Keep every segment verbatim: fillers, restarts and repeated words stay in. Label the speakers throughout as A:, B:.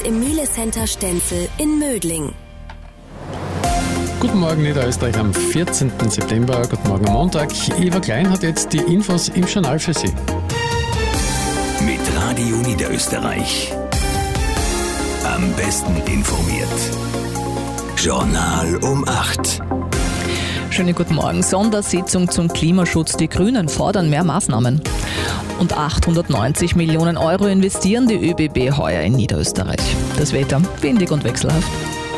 A: im Miele Center Stenzel in Mödling.
B: Guten Morgen Niederösterreich am vierzehnten September, guten Morgen am Montag. Eva Klein hat jetzt die Infos im Journal für Sie.
C: Mit Radio Niederösterreich. Am besten informiert. Journal um acht.
D: Schönen guten Morgen. Sondersitzung zum Klimaschutz. Die Grünen fordern mehr Maßnahmen. Und achthundertneunzig Millionen Euro investieren die ÖBB heuer in Niederösterreich. Das Wetter windig und wechselhaft.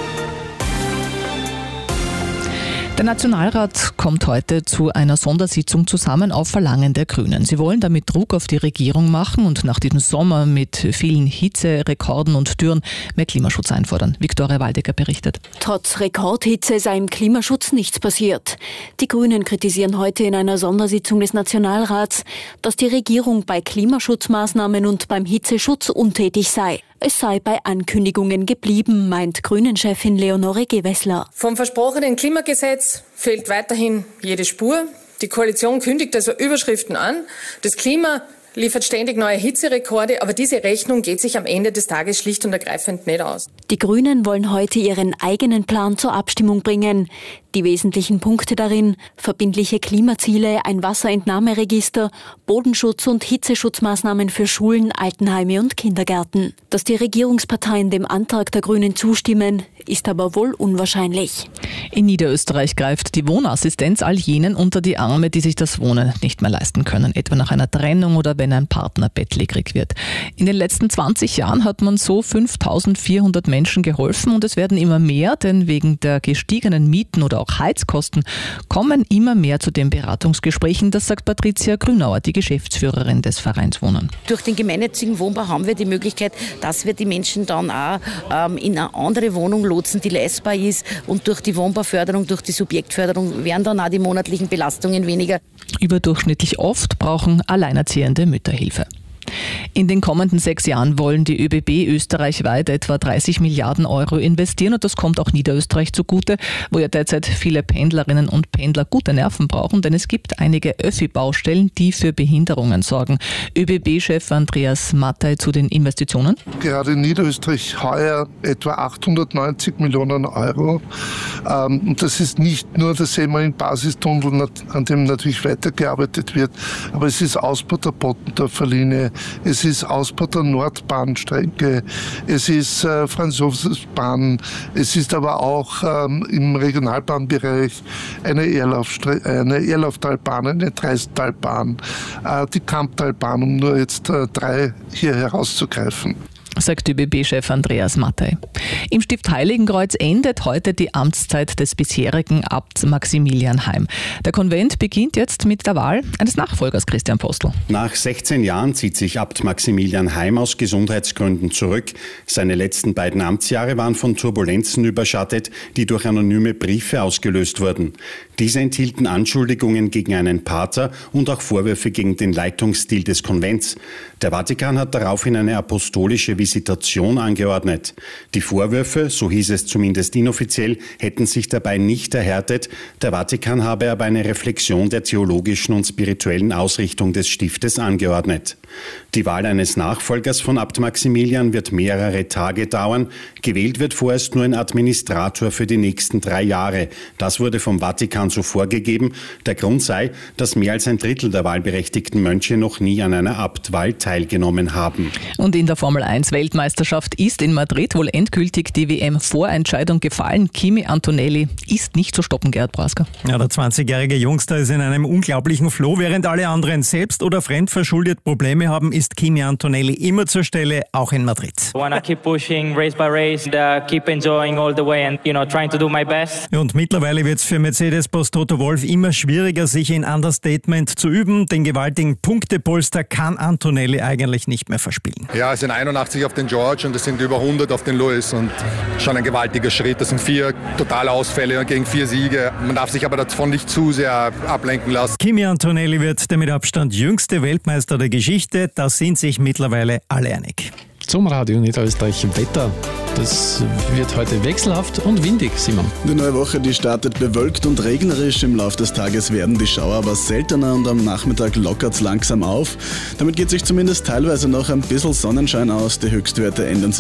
D: Der Nationalrat kommt heute zu einer Sondersitzung zusammen auf Verlangen der Grünen. Sie wollen damit Druck auf die Regierung machen und nach diesem Sommer mit vielen Hitzerekorden und Dürren mehr Klimaschutz einfordern. Viktoria Waldecker berichtet.
E: Trotz Rekordhitze sei im Klimaschutz nichts passiert. Die Grünen kritisieren heute in einer Sondersitzung des Nationalrats, dass die Regierung bei Klimaschutzmaßnahmen und beim Hitzeschutz untätig sei. Es sei bei Ankündigungen geblieben, meint Grünen-Chefin Leonore Gewessler.
F: Vom versprochenen Klimagesetz fehlt weiterhin jede Spur. Die Koalition kündigt also Überschriften an. Das Klima liefert ständig neue Hitzerekorde, aber diese Rechnung geht sich am Ende des Tages schlicht und ergreifend nicht aus.
E: Die Grünen wollen heute ihren eigenen Plan zur Abstimmung bringen. Die wesentlichen Punkte darin: verbindliche Klimaziele, ein Wasserentnahmeregister, Bodenschutz und Hitzeschutzmaßnahmen für Schulen, Altenheime und Kindergärten. Dass die Regierungsparteien dem Antrag der Grünen zustimmen, ist aber wohl unwahrscheinlich.
D: In Niederösterreich greift die Wohnassistenz all jenen unter die Arme, die sich das Wohnen nicht mehr leisten können, etwa nach einer Trennung oder wenn ein Partner bettlägerig wird. In den letzten zwanzig Jahren hat man so fünftausendvierhundert Menschen geholfen und es werden immer mehr, denn wegen der gestiegenen Mieten oder auch Heizkosten kommen immer mehr zu den Beratungsgesprächen. Das sagt Patricia Grünauer, die Geschäftsführerin des Vereins Wohnen.
G: Durch den gemeinnützigen Wohnbau haben wir die Möglichkeit, dass wir die Menschen dann auch ähm, in eine andere Wohnung lotsen, die leistbar ist, und durch die Wohnbauförderung, durch die Subjektförderung werden dann auch die monatlichen Belastungen weniger.
D: Überdurchschnittlich oft brauchen alleinerziehende Mütter Hilfe. In den kommenden sechs Jahren wollen die ÖBB österreichweit etwa dreißig Milliarden Euro investieren und das kommt auch Niederösterreich zugute, wo ja derzeit viele Pendlerinnen und Pendler gute Nerven brauchen, denn es gibt einige Öffi-Baustellen, die für Behinderungen sorgen. ÖBB-Chef Andreas Mattei zu den Investitionen.
H: Gerade in Niederösterreich heuer etwa achthundertneunzig Millionen Euro. Und das ist nicht nur der Semmering-Basistunnel, an dem natürlich weitergearbeitet wird, aber es ist Ausbau der Bottendorfer Linie. Es ist Ausbau der Nordbahnstrecke, es ist äh, Franz-Josefs-Bahn, es ist aber auch ähm, im Regionalbahnbereich eine, Erlaufstre- eine Erlauftalbahn, eine Dreistalbahn, äh, die Kamptalbahn, um nur jetzt äh, drei hier herauszugreifen,
D: sagt ÖBB-Chef Andreas Mattei. Im Stift Heiligenkreuz endet heute die Amtszeit des bisherigen Abts Maximilian Heim. Der Konvent beginnt jetzt mit der Wahl eines Nachfolgers, Christian Postl.
I: Nach sechzehn Jahren zieht sich Abt Maximilian Heim aus Gesundheitsgründen zurück. Seine letzten beiden Amtsjahre waren von Turbulenzen überschattet, die durch anonyme Briefe ausgelöst wurden. Diese enthielten Anschuldigungen gegen einen Pater und auch Vorwürfe gegen den Leitungsstil des Konvents. Der Vatikan hat daraufhin eine apostolische Visitation angeordnet. Die Vorwürfe, so hieß es zumindest inoffiziell, hätten sich dabei nicht erhärtet. Der Vatikan habe aber eine Reflexion der theologischen und spirituellen Ausrichtung des Stiftes angeordnet. Die Wahl eines Nachfolgers von Abt Maximilian wird mehrere Tage dauern. Gewählt wird vorerst nur ein Administrator für die nächsten drei Jahre. Das wurde vom Vatikan so vorgegeben. Der Grund sei, dass mehr als ein Drittel der wahlberechtigten Mönche noch nie an einer Abtwahl teilgenommen haben.
D: Und in der Formel eins Weltmeisterschaft ist in Madrid wohl endgültig die W M-Vorentscheidung gefallen. Kimi Antonelli ist nicht zu stoppen, Gerhard Brasker.
J: Ja, der zwanzigjährige Jungster ist in einem unglaublichen Flow. Während alle anderen selbst oder fremdverschuldet Probleme haben, ist Kimi Antonelli immer zur Stelle, auch in Madrid.
K: I wanna keep pushing race by race, and, uh, keep enjoying all the way and you know trying to do my best.
J: Und mittlerweile wird es für Mercedes-Boss Toto Wolff immer schwieriger, sich in Understatement zu üben. Den gewaltigen Punktepolster kann Antonelli eigentlich nicht mehr verspielen.
L: Ja, es sind einundachtzig auf den George und es sind über hundert auf den Lewis und schon ein gewaltiger Schritt. Das sind vier totale Ausfälle gegen vier Siege. Man darf sich aber davon nicht zu sehr ablenken lassen.
J: Kimi Antonelli wird der mit Abstand jüngste Weltmeister der Geschichte. Da sind sich mittlerweile alle einig.
B: Zum Radio Niederösterreich Wetter. Das wird heute wechselhaft und windig, Simon.
M: Die neue Woche, die startet bewölkt und regnerisch. Im Laufe des Tages werden die Schauer aber seltener und am Nachmittag lockert es langsam auf. Damit geht sich zumindest teilweise noch ein bisschen Sonnenschein aus. Die Höchstwerte ändern sich